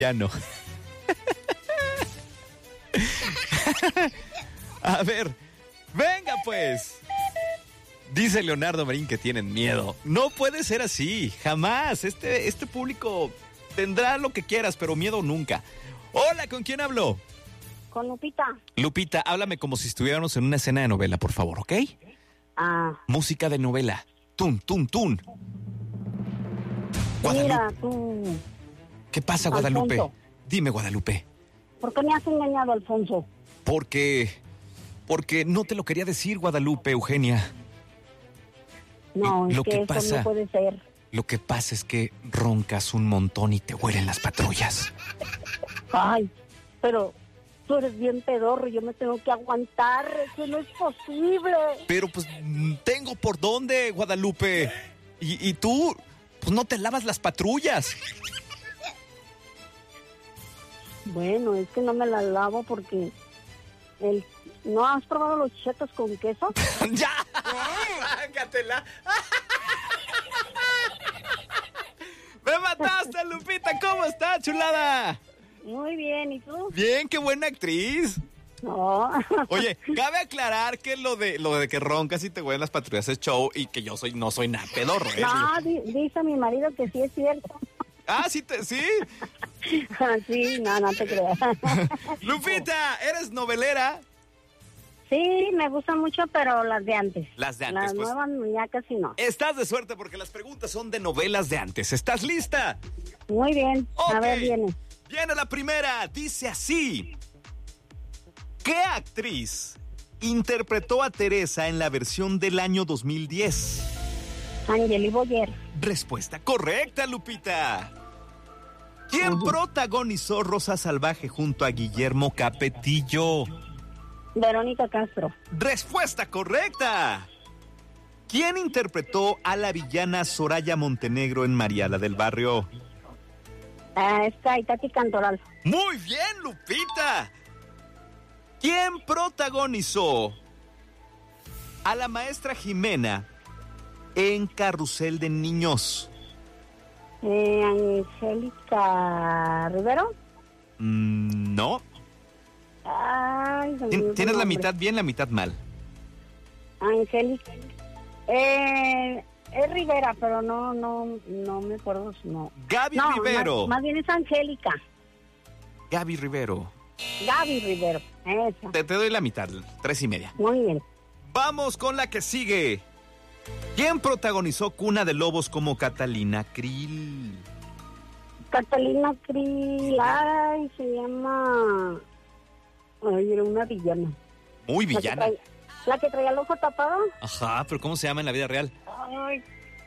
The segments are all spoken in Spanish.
Ya no. A ver, venga pues. Dice Leonardo Marín que tienen miedo. No puede ser así, jamás. Este público tendrá lo que quieras, pero miedo nunca. Hola, ¿con quién hablo? Con Lupita. Lupita, háblame como si estuviéramos en una escena de novela, por favor, ¿ok? Música de novela. Tun, tun, tun. Mira, tú... ¿Qué pasa, Guadalupe? Alfonso. Dime, Guadalupe. ¿Por qué me has engañado, Alfonso? Porque no te lo quería decir, Guadalupe, Eugenia. No, es Lo que que eso pasa- no puede ser. Lo que pasa es que roncas un montón y te huelen las patrullas. Ay, pero tú eres bien pedorro y yo me tengo que aguantar. Eso no es posible. Pero pues tengo por dónde, Guadalupe. Y tú, pues no te lavas las patrullas. Bueno, es que no me la lavo porque... ¿No has probado los chetos con queso? ¡Ya! ¡Sácatela! ¡Me mataste, Lupita! ¿Cómo estás, chulada? Muy bien, ¿y tú? Bien, qué buena actriz. No. Oye, cabe aclarar que lo de que roncas y te huelen las patrullas es show y que yo no soy nada pedorro, ¿eh? No, dice mi marido que sí es cierto. Ah, sí, Sí, no te creas. Lupita, ¿eres novelera? Sí, me gustan mucho, pero las de antes. Las de antes, Las pues. nuevas ya casi no. Estás de suerte porque las preguntas son de novelas de antes. ¿Estás lista? Muy bien, Ok. a ver, viene. Viene la primera. Dice así. ¿Qué actriz interpretó a Teresa en la versión del año 2010? Angeli Boyer. Respuesta correcta, Lupita. ¿Quién protagonizó Rosa Salvaje junto a Guillermo Capetillo? Verónica Castro. Respuesta correcta. ¿Quién interpretó a la villana Soraya Montenegro en Mariala del Barrio? Tati Cantoral. Muy bien, Lupita. ¿Quién protagonizó a la maestra Jimena en Carrusel de Niños? Angélica Rivero. No. Ay, se me olvidó Tienes el la nombre. mitad bien, la mitad mal. Angélica. Es Rivera, pero no me acuerdo su nombre. Gaby No, Rivero. más bien es Angélica. Gaby Rivero. Gaby Rivero. Esa. Te doy la mitad, 3:30. Muy bien. Vamos con la que sigue. ¿Quién protagonizó Cuna de Lobos como Catalina Krill? Catalina Krill. Ay, se llama... Ay, era una villana. Muy villana. La que traía el ojo tapado. Ajá, pero ¿cómo se llama en la vida real? Ay.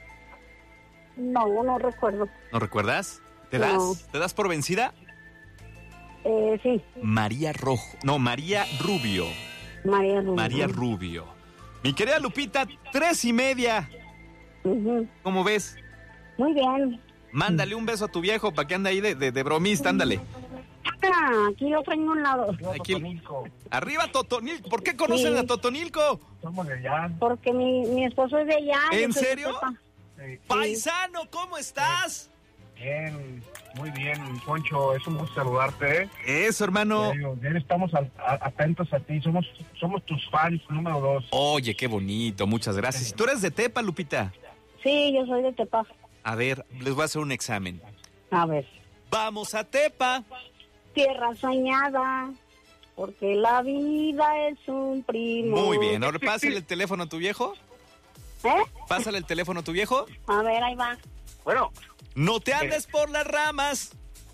No recuerdo. ¿No recuerdas? ¿Te das? No. ¿Te das por vencida? Sí, María Rubio. María Rubio. María Rubio. Mi querida Lupita, 3:30. Ujú. ¿Cómo ves? Muy bien. Mándale un beso a tu viejo para que ande ahí de bromista, ándale. Aquí lo traigo a un lado. Aquí. Arriba Totonilco. ¿Por qué conocen Sí. a Totonilco? Somos de allá. Porque mi esposo es de allá. ¿En yo soy de serio? Tepa. Paisano, ¿cómo estás? Bien, muy bien, Poncho, es un gusto saludarte. Eso, hermano. Bien, estamos atentos a ti, somos tus fans número 2. Oye, qué bonito, muchas gracias. ¿Y tú eres de Tepa, Lupita? Sí, yo soy de Tepa. A ver, les voy a hacer un examen. A ver. Vamos a Tepa. Tierra soñada, porque la vida es un primo. Muy bien, ahora pásale el teléfono a tu viejo. Pásale el teléfono a tu viejo. A ver, ahí va. Bueno. No te andes por las ramas.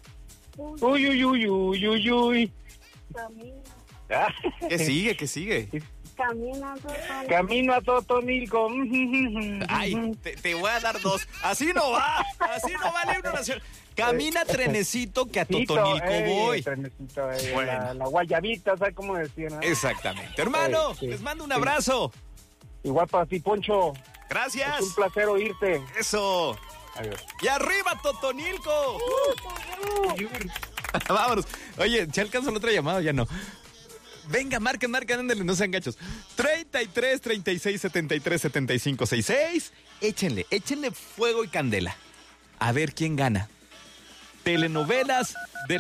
Uy. Camina, ¿Qué sigue? ¿Qué sigue? camina. Camino a Totonilco. Ay, te voy a dar 2. Así no va. Así no va el himno nacional. Camina trenecito que a Totonilco voy. Trenecito, Bueno. la guayabita, ¿sabes cómo decían? Exactamente. Hermano, Sí. les mando un abrazo. Igual para ti, Poncho. Gracias. Es un placer oírte. Eso. Adiós. Y arriba Totonilco. Vámonos. Oye, ¿ya alcanzó la otra llamada? Ya no. Venga, marquen, ándale, no sean gachos. 33 36 73 75 66. Échenle fuego y candela. A ver quién gana. telenovelas